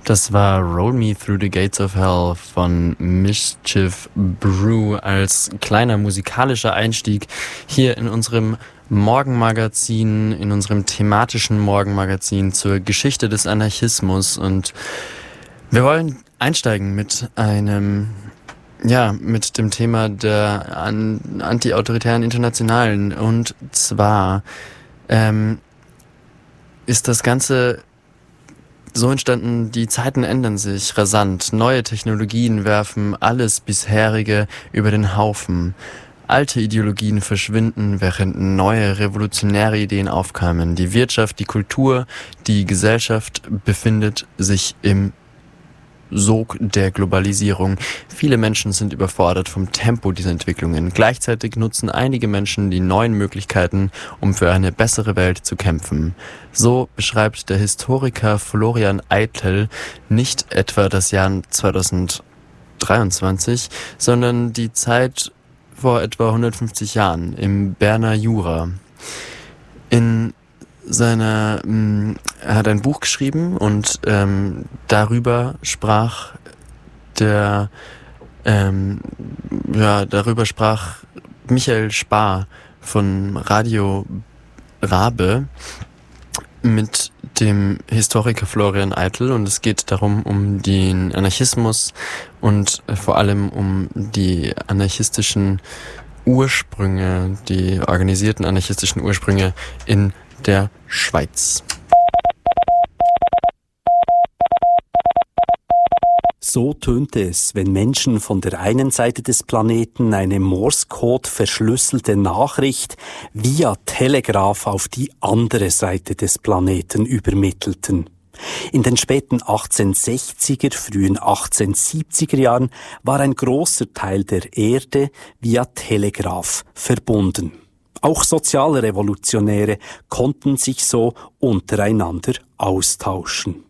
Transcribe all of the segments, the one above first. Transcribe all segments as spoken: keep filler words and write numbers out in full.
Das war Roll Me Through the Gates of Hell von Mischief Brew als kleiner musikalischer Einstieg hier in unserem Morgenmagazin, in unserem thematischen Morgenmagazin zur Geschichte des Anarchismus. Und wir wollen einsteigen mit einem, ja, mit dem Thema der an, anti-autoritären Internationalen. Und zwar ähm, ist das Ganze so entstanden, die Zeiten ändern sich rasant. Neue Technologien werfen alles bisherige über den Haufen. Alte Ideologien verschwinden, während neue revolutionäre Ideen aufkamen. Die Wirtschaft, die Kultur, die Gesellschaft befindet sich im Sog der Globalisierung. Viele Menschen sind überfordert vom Tempo dieser Entwicklungen. Gleichzeitig nutzen einige Menschen die neuen Möglichkeiten, um für eine bessere Welt zu kämpfen. So beschreibt der Historiker Florian Eitel nicht etwa das Jahr zweitausenddreiundzwanzig, sondern die Zeit vor etwa hundertfünfzig Jahren im Berner Jura. In seiner, mh, er hat ein Buch geschrieben und ähm, darüber sprach der, ähm, ja, darüber sprach Michael Spar von Radio Rabe mit dem Historiker Florian Eitel, und es geht darum, um den Anarchismus und vor allem um die anarchistischen Ursprünge, die organisierten anarchistischen Ursprünge in der Schweiz. So tönte es, wenn Menschen von der einen Seite des Planeten eine Morse-Code verschlüsselte Nachricht via Telegraph auf die andere Seite des Planeten übermittelten. In den späten achtzehnhundertsechziger, frühen achtzehnhundertsiebziger Jahren war ein großer Teil der Erde via Telegraph verbunden. Auch Sozialrevolutionäre konnten sich so untereinander austauschen.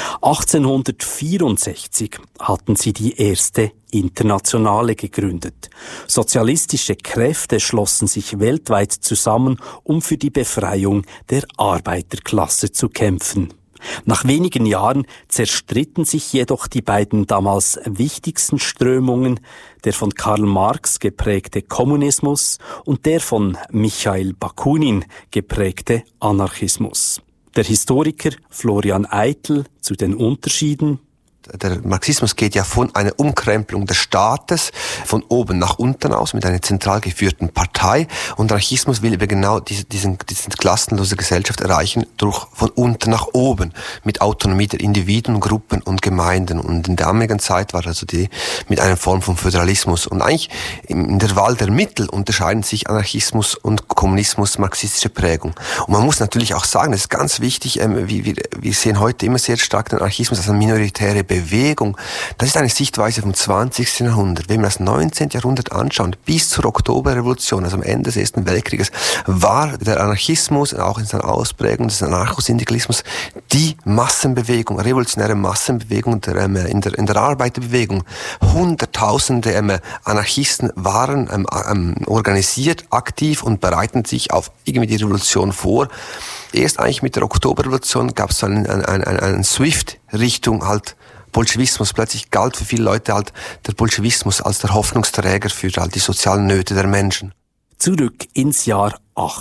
achtzehnhundertvierundsechzig hatten sie die erste Internationale gegründet. Sozialistische Kräfte schlossen sich weltweit zusammen, um für die Befreiung der Arbeiterklasse zu kämpfen. Nach wenigen Jahren zerstritten sich jedoch die beiden damals wichtigsten Strömungen, der von Karl Marx geprägte Kommunismus und der von Michail Bakunin geprägte Anarchismus. Der Historiker Florian Eitel zu den Unterschieden. Der Marxismus geht ja von einer Umkrempelung des Staates von oben nach unten aus mit einer zentral geführten Partei, und Anarchismus will eben genau diese, diesen, diesen klassenlose Gesellschaft erreichen durch von unten nach oben mit Autonomie der Individuen, Gruppen und Gemeinden. Und in der damaligen Zeit war also die mit einer Form von Föderalismus. Und eigentlich in der Wahl der Mittel unterscheiden sich Anarchismus und Kommunismus, marxistische Prägung. Und man muss natürlich auch sagen, das ist ganz wichtig, ähm, wir, wir, wir sehen heute immer sehr stark den Anarchismus als eine minoritäre Bewegung. Das ist eine Sichtweise vom zwanzigsten Jahrhundert. Wenn wir das neunzehnten Jahrhundert anschauen, bis zur Oktoberrevolution, also am Ende des Ersten Weltkrieges, war der Anarchismus, auch in seiner Ausprägung des Anarchosyndikalismus, die Massenbewegung, revolutionäre Massenbewegung der, ähm, in, der, in der Arbeiterbewegung. Hunderttausende ähm, Anarchisten waren ähm, ähm, organisiert, aktiv und bereiten sich auf irgendwie die Revolution vor. Erst eigentlich mit der Oktoberrevolution gab es so einen, einen, einen, einen Swift Richtung halt Bolschewismus. Plötzlich galt für viele Leute halt der Bolschewismus als der Hoffnungsträger für halt die sozialen Nöte der Menschen. Zurück ins Jahr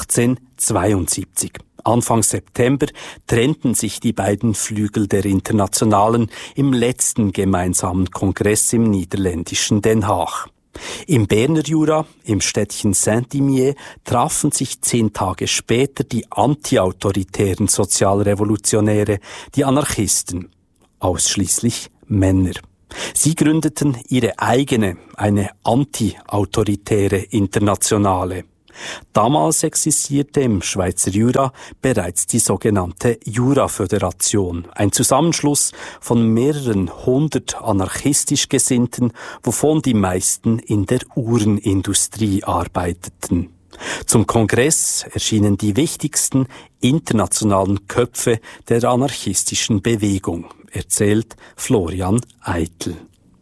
achtzehnhundertzweiundsiebzig. Anfang September trennten sich die beiden Flügel der Internationalen im letzten gemeinsamen Kongress im niederländischen Den Haag. Im Berner Jura, im Städtchen Saint-Imier, trafen sich zehn Tage später die antiautoritären Sozialrevolutionäre, die Anarchisten, ausschließlich Männer. Sie gründeten ihre eigene, eine antiautoritäre Internationale. Damals existierte im Schweizer Jura bereits die sogenannte Jura-Föderation, ein Zusammenschluss von mehreren hundert anarchistisch Gesinnten, wovon die meisten in der Uhrenindustrie arbeiteten. Zum Kongress erschienen die wichtigsten internationalen Köpfe der anarchistischen Bewegung, erzählt Florian Eitel.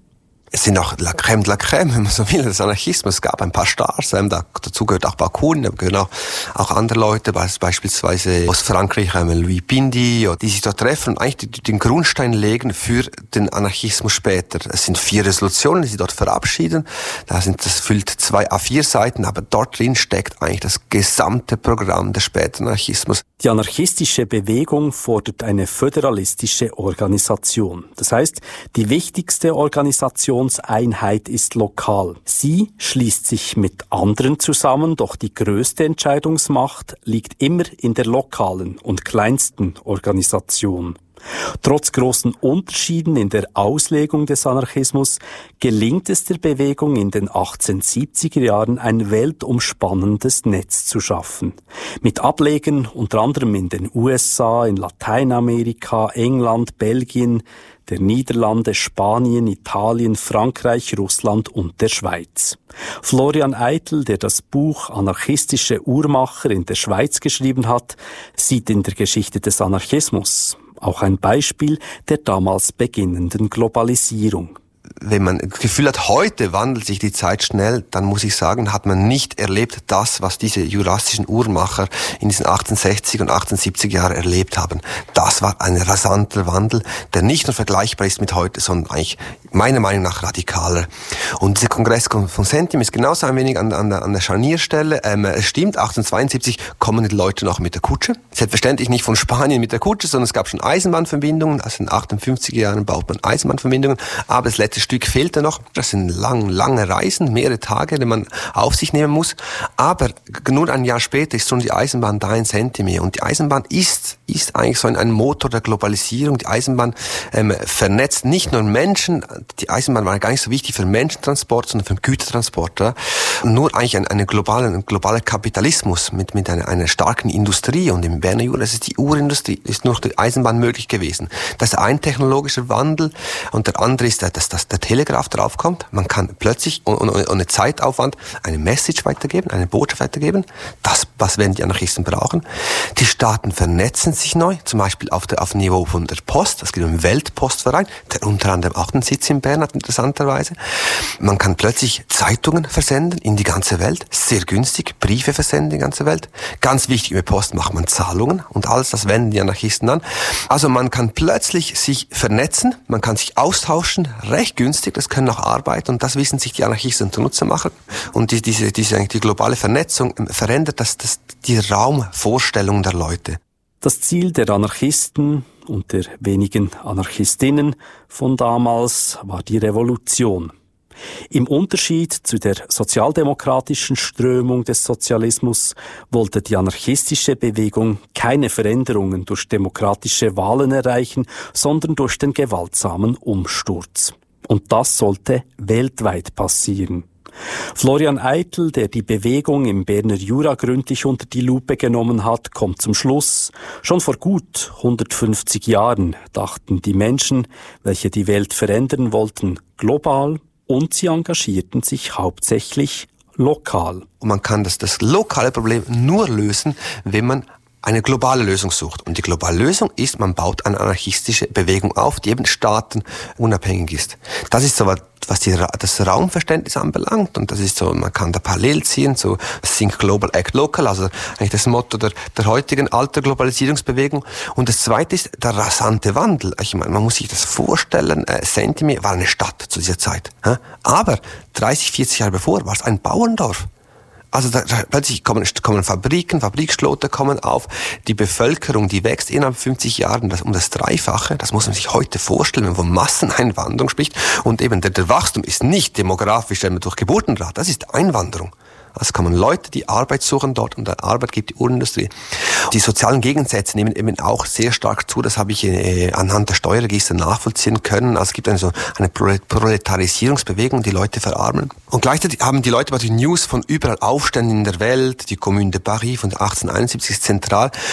Es sind auch la crème de la crème, wenn man so will, des Anarchismus. Es gab ein paar Stars, ähm, da, dazu gehört auch Bakunin, da gehören auch, auch andere Leute, beispielsweise aus Frankreich, ähm, Louis Pindy, die sich dort treffen und eigentlich den Grundstein legen für den Anarchismus später. Es sind vier Resolutionen, die sie dort verabschieden. Da sind, das füllt zwei A vier Seiten, aber dort drin steckt eigentlich das gesamte Programm des späteren Anarchismus. Die anarchistische Bewegung fordert eine föderalistische Organisation. Das heißt, die wichtigste Organisationseinheit ist lokal. Sie schließt sich mit anderen zusammen, doch die größte Entscheidungsmacht liegt immer in der lokalen und kleinsten Organisation. Trotz großen Unterschieden in der Auslegung des Anarchismus gelingt es der Bewegung in den achtzehnhundertsiebziger Jahren ein weltumspannendes Netz zu schaffen. Mit Ablegern unter anderem in den U S A, in Lateinamerika, England, Belgien, der Niederlande, Spanien, Italien, Frankreich, Russland und der Schweiz. Florian Eitel, der das Buch Anarchistische Uhrmacher in der Schweiz geschrieben hat, sieht in der Geschichte des Anarchismus auch ein Beispiel der damals beginnenden Globalisierung. Wenn man das Gefühl hat, heute wandelt sich die Zeit schnell, dann muss ich sagen, hat man nicht erlebt das, was diese jurassischen Uhrmacher in diesen achtzehnhundertsechziger und achtzehnhundertsiebziger Jahren erlebt haben. Das war ein rasanter Wandel, der nicht nur vergleichbar ist mit heute, sondern eigentlich meiner Meinung nach radikaler. Und dieser Kongress von Centium ist genauso ein wenig an, an, der, an der Scharnierstelle. Ähm, es stimmt, achtzehnhundertzweiundsiebzig kommen die Leute noch mit der Kutsche. Selbstverständlich nicht von Spanien mit der Kutsche, sondern es gab schon Eisenbahnverbindungen. Also in den achtundfünfziger Jahren baut man Eisenbahnverbindungen. Aber das letzte Stück fehlte noch. Das sind lang, lange Reisen, mehrere Tage, die man auf sich nehmen muss. Aber nur ein Jahr später ist schon die Eisenbahn da in Centium. Und die Eisenbahn ist, ist eigentlich so ein, ein Motor der Globalisierung. Die Eisenbahn ähm, vernetzt nicht nur Menschen. Die Eisenbahn war gar nicht so wichtig für Menschentransport, sondern für den Gütertransport. Ja. Nur eigentlich ein, eine globale, ein globaler Kapitalismus mit, mit einer, einer starken Industrie. Und im Berner Jura, das ist die Uhrindustrie, ist nur durch die Eisenbahn möglich gewesen. Das ist ein technologischer Wandel. Und der andere ist, dass, dass der Telegraph draufkommt. Man kann plötzlich ohne, ohne Zeitaufwand eine Message weitergeben, eine Botschaft weitergeben. Das, was werden die Anarchisten brauchen. Die Staaten vernetzen sich neu, zum Beispiel auf der, auf dem Niveau von der Post. Es gibt einen Weltpostverein, der unter anderem auch einen Sitz in Bern hat, interessanterweise. Man kann plötzlich Zeitungen versenden in die ganze Welt, sehr günstig, Briefe versenden in die ganze Welt. Ganz wichtig, über Post macht man Zahlungen und alles, das wenden die Anarchisten an. Also man kann plötzlich sich vernetzen, man kann sich austauschen, recht günstig, das können auch arbeiten und das wissen sich die Anarchisten zunutze machen. Und die, diese, diese, die globale Vernetzung verändert das, das, die Raumvorstellung der Leute. Das Ziel der Anarchisten und der wenigen Anarchistinnen von damals war die Revolution. Im Unterschied zu der sozialdemokratischen Strömung des Sozialismus wollte die anarchistische Bewegung keine Veränderungen durch demokratische Wahlen erreichen, sondern durch den gewaltsamen Umsturz. Und das sollte weltweit passieren. Florian Eitel, der die Bewegung im Berner Jura gründlich unter die Lupe genommen hat, kommt zum Schluss. Schon vor gut hundertfünfzig Jahren dachten die Menschen, welche die Welt verändern wollten, global und sie engagierten sich hauptsächlich lokal. Und man kann das, das lokale Problem nur lösen, wenn man eine globale Lösung sucht. Und die globale Lösung ist, man baut eine anarchistische Bewegung auf, die eben staatenunabhängig ist. Das ist so, was die, das Raumverständnis anbelangt. Und das ist so, man kann da parallel ziehen, so Think Global, Act Local, also eigentlich das Motto der, der heutigen alter Globalisierungsbewegung. Und das zweite ist der rasante Wandel. Ich meine, man muss sich das vorstellen, äh, Centium war eine Stadt zu dieser Zeit. Äh? Aber dreißig, vierzig Jahre bevor war es ein Bauerndorf. Also da, da, plötzlich kommen, kommen Fabriken, Fabrikschlote kommen auf, die Bevölkerung, die wächst innerhalb fünfzig Jahren das, um das Dreifache. Das muss man sich heute vorstellen, wenn man von Masseneinwanderung spricht. Und eben der, der Wachstum ist nicht demografisch durch Geburtenrat, das ist Einwanderung. Also kommen Leute, die Arbeit suchen dort und der Arbeit gibt die Uhrenindustrie. Die sozialen Gegensätze nehmen eben auch sehr stark zu. Das habe ich äh, anhand der Steuerregister nachvollziehen können. Also es gibt eine so eine Proletarisierungsbewegung, die Leute verarmen. Und gleichzeitig haben die Leute bei den News von überall Aufständen in der Welt. Die Commune de Paris von achtzehnhunderteinundsiebzig ist zentral.